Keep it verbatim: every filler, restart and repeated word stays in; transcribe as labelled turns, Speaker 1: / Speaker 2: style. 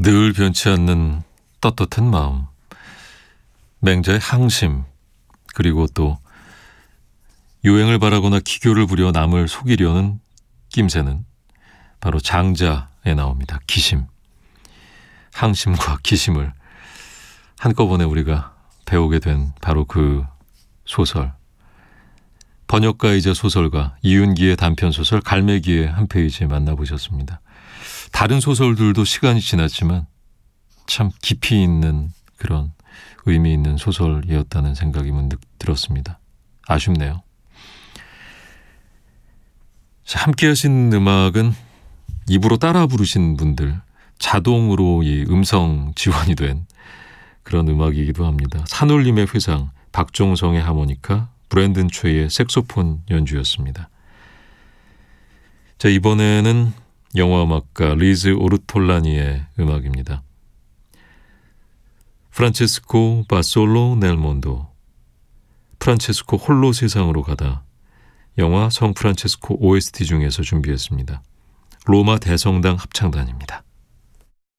Speaker 1: 늘 변치 않는 떳떳한 마음, 맹자의 항심, 그리고 또 유행을 바라거나 기교를 부려 남을 속이려는 낌새는 바로 장자에 나옵니다. 기심. 항심과 기심을 한꺼번에 우리가 배우게 된 바로 그 소설. 번역가이자 소설가 이윤기의 단편소설 갈매기의 한 페이지 만나보셨습니다. 다른 소설들도 시간이 지났지만 참 깊이 있는 그런 의미 있는 소설이었다는 생각이 문득 들었습니다. 아쉽네요. 자, 함께 하신 음악은 입으로 따라 부르신 분들, 자동으로 이 음성 지원이 된 그런 음악이기도 합니다. 산울림의 회상, 박종성의 하모니카, 브랜든 최의 색소폰 연주였습니다. 자, 이번에는 영화음악가 리즈 오르톨라니의 음악입니다. 프란체스코 바솔로 넬 몬도, 프란체스코 홀로 세상으로 가다, 영화 성 프란체스코 오에스티 중에서 준비했습니다. 로마 대성당 합창단입니다.